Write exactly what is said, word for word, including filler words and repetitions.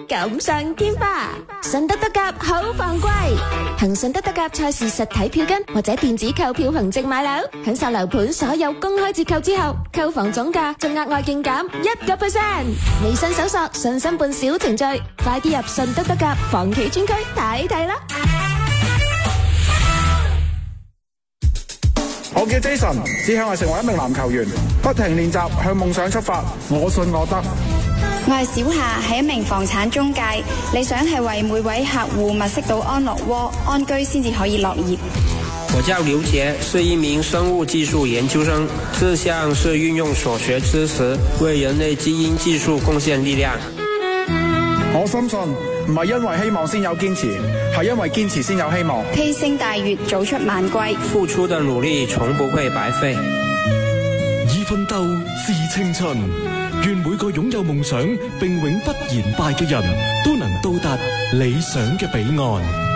錦上添花。順德德甲好放貴，行順德德甲賽事實體票根或者電子購票憑證買樓，享受樓盤所有公開折扣之後，購房總價仲額外勁減一個 percent。微信搜索信心伴小程序，快啲入順德德甲房企專區睇睇啦。 我叫 Jason， 只向我成為一名籃球員，不停練習向夢想出發。我信我得。 我係小夏，係一名房產中介，理想係為每位客戶物色到安樂窩，安居先至可以樂業。 我叫劉杰，是一名生物技術研究生，志向是運用所學知識為人類基因技術貢獻力量。 我深信唔係因為希望先有堅持，係因為堅持先有希望。 披星戴月，早出晚歸， 付出的努力從不會白費。 以奮鬥致青春，願每個擁有夢想並永不言敗嘅人都能到達理想嘅彼岸。